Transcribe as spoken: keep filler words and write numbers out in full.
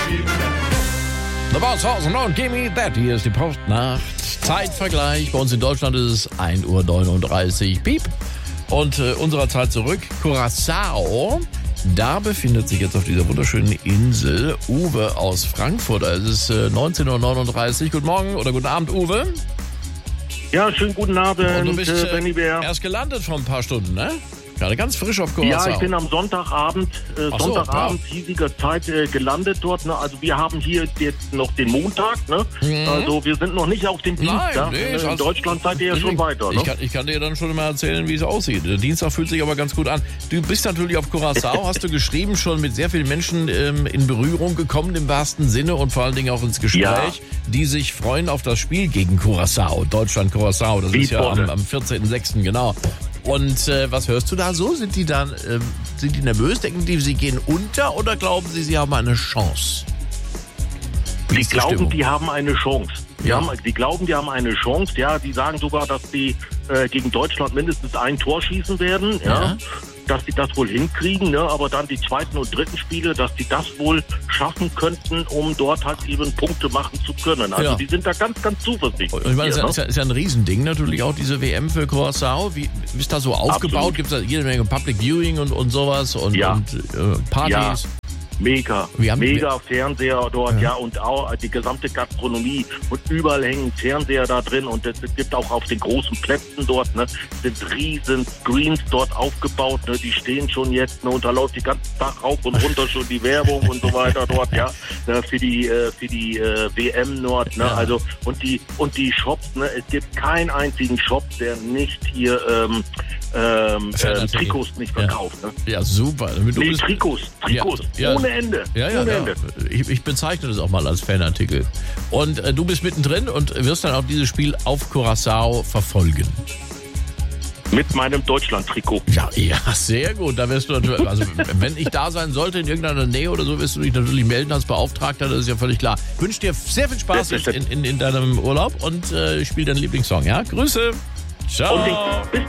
The Boss Horsen und Gimme That. Hier ist die Postnacht. Zeitvergleich. Bei uns in Deutschland ist es ein Uhr neununddreißig. Piep. Und äh, unserer Zeit zurück. Curaçao. Da befindet sich jetzt auf dieser wunderschönen Insel Uwe aus Frankfurt. Es ist äh, neunzehn Uhr neununddreißig. Guten Morgen oder guten Abend, Uwe. Ja, schönen guten Abend, Und du bist äh, Benny Bär. erst gelandet vor ein paar Stunden, ne? Gerade ganz frisch auf Curaçao. Ja, ich bin am Sonntagabend, äh, Ach so, Sonntagabend hiesiger Zeit äh, gelandet dort. Ne? Also wir haben hier jetzt noch den Montag, ne? Mhm. Also wir sind noch nicht auf dem Dienstag. Nein, nee, in ist alles- Deutschland seid ihr ja schon weiter, ne? Ich kann, ich kann dir dann schon mal erzählen, wie es aussieht. Der Dienstag fühlt sich aber ganz gut an. Du bist natürlich auf Curaçao, hast du geschrieben, schon mit sehr vielen Menschen ähm, in Berührung gekommen, im wahrsten Sinne und vor allen Dingen auch ins Gespräch, Ja. die sich freuen auf das Spiel gegen Curaçao. Deutschland-Curaçao, das Wie ist ja am, Bolle. am vierzehnten sechsten genau. Und äh, was hörst du da so? Sind die dann ähm, sind die nervös? Denken die, sie gehen unter oder glauben sie, sie haben eine Chance? Wie Die ist glauben, Stimmung? die haben eine Chance. Die, Ja. haben, die glauben, die haben eine Chance. Ja, die sagen sogar, dass die äh, gegen Deutschland mindestens ein Tor schießen werden. Ja. Ja. Dass die das wohl hinkriegen, ne? Aber dann die zweiten und dritten Spiele, dass die das wohl schaffen könnten, um dort halt eben Punkte machen zu können. Also Ja. die sind da ganz, ganz zuversichtlich. Und ich meine, es hier, ist, ja, ist ja ein Riesending natürlich auch, diese W M für Curaçao. Wie wie ist da so aufgebaut? Absolut. Gibt es da jede Menge Public Viewing und, und sowas und, Ja. und äh, Partys? Mega, Wir haben- mega Fernseher dort, Ja. ja. und auch die gesamte Gastronomie und überall hängen Fernseher da drin und es gibt auch auf den großen Plätzen dort, ne, sind riesen Screens dort aufgebaut, ne, die stehen schon jetzt, ne, und da läuft die ganze Tag rauf und runter schon die Werbung und so weiter dort, ja, ne, für die, äh, für die äh, W M dort, ne, Ja. also, und die, und die Shops, ne, es gibt keinen einzigen Shop, der nicht hier, ähm, ähm, Fanartikel. äh, Trikots nicht Ja. verkauft, ne. Ja, super. Du Nee, bist- Trikots, Trikots, Ja, ja. ohne Ende, ja, ja, ohne ja. Ende. Ich, ich bezeichne das auch mal als Fanartikel. Und äh, du bist mittendrin und wirst dann auch dieses Spiel auf Curaçao verfolgen. Mit meinem Deutschland-Trikot. Ja, ja, sehr gut. Da wirst du natürlich, also wenn ich da sein sollte in irgendeiner Nähe oder so, wirst du dich natürlich melden als Beauftragter, das ist ja völlig klar. Ich wünsche dir sehr viel Spaß jetzt in, in, in deinem Urlaub und äh, spiel deinen Lieblingssong, ja? Grüße. Ciao. Und ich, bis